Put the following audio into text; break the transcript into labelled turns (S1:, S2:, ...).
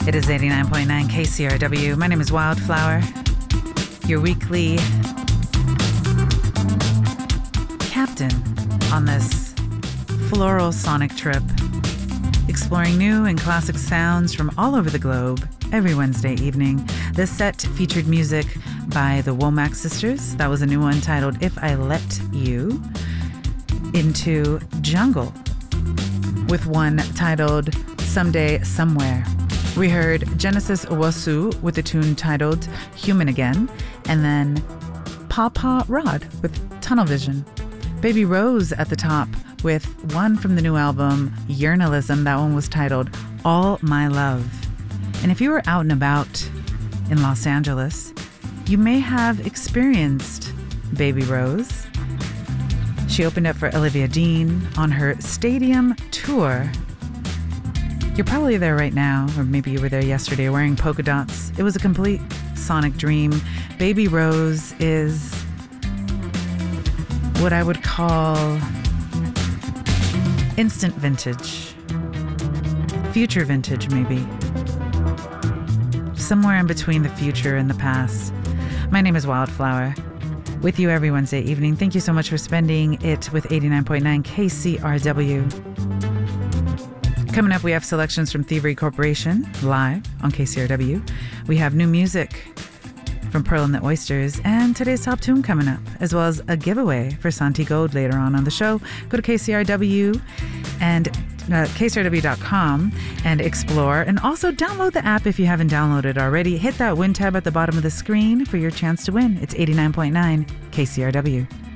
S1: It is 89.9 KCRW. My name is Wildflower, your weekly captain on this floral sonic trip, exploring new and classic sounds from all over the globe every Wednesday evening. This set featured music by the Womack Sisters. That was a new one titled If I Let You, into Jungle with one titled Someday Somewhere. We heard Genesis Owusu with a tune titled Human Again, and then Papa Rod with Tunnel Vision. Baby Rose at the top with one from the new album Yearnalism. That one was titled All My Love. And if you were out and about in Los Angeles, you may have experienced Baby Rose. She opened up for Olivia Dean on her stadium tour. You're probably there right now, or maybe you were there yesterday wearing polka dots. It was a complete sonic dream. Baby Rose is what I would call instant vintage. Future vintage, maybe. Somewhere in between the future and the past. My name is Wildflower, with you every Wednesday evening. Thank you so much for spending it with 89.9 KCRW. Coming up, we have selections from Thievery Corporation, live on KCRW. We have new music from Pearl and the Oysters, and today's top tune coming up, as well as a giveaway for Santi Gold later on the show. Go to KCRW and KCRW.com and explore, and also download the app if you haven't downloaded already. Hit that win tab at the bottom of the screen for your chance to win. It's 89.9 KCRW.